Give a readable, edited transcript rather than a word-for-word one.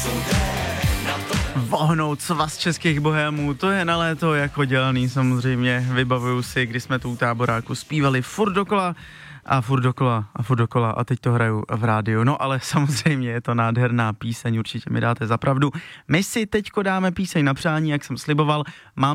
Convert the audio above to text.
Vohnout svaz českých bohémů, to je na léto jako dělaný samozřejmě. Vybavuju si, když jsme tu u Táboráku zpívali furt dokola a teď to hraju v rádiu. No ale samozřejmě je to nádherná píseň, určitě mi dáte za pravdu. My si teďko dáme píseň na přání, jak jsem sliboval. Mám